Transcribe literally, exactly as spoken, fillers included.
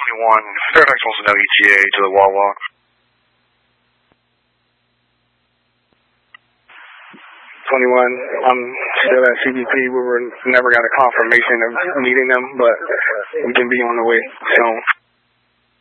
twenty-one, Fairfax wants to know E T A to the Wawa. twenty-one, I'm still at C B P. We were never got a confirmation of meeting them, but we can be on the way soon.